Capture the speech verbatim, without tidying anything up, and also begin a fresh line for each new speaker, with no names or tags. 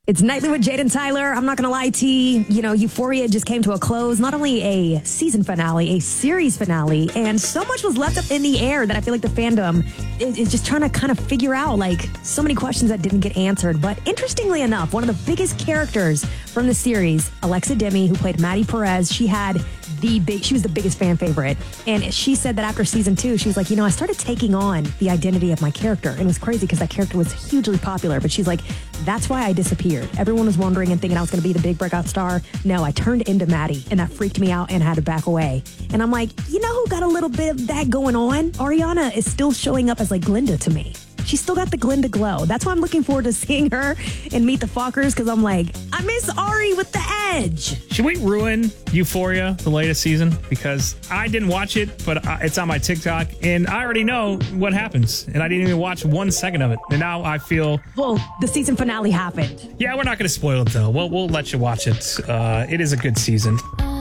It's Nightly with Jade and Tyler. I'm not going to lie, T. You know, Euphoria just came to a close. Not only a season finale, a series finale, and so much was left up in the air that I feel like the fandom is, is just trying to kind of figure out, like, so many questions that didn't get answered. But interestingly enough, one of the biggest characters from the series, Alexa Demi, who played Maddie Perez, she had the big, she was the biggest fan favorite. And she said that after season two, she was like, you know, I started taking on the identity of my character. And it was crazy because that character was hugely popular. But she's like, that's why I disappeared. Everyone was wondering and thinking I was going to be the big breakout star. No, I turned into Maddie, and that freaked me out and had to back away. And I'm like, you know who got a little bit of that going on? Ariana is still showing up as like Glinda to me. She's still got the Glinda glow. That's why I'm looking forward to seeing her and Meet the Fockers, because I'm like, I miss Ari with the edge.
Should we ruin Euphoria, the latest season? Because I didn't watch it, but it's on my TikTok, and I already know what happens, and I didn't even watch one second of it. And now I feel...
Well, the season finale happened.
Yeah, we're not going to spoil it, though. We'll, we'll let you watch it. Uh, it is a good season.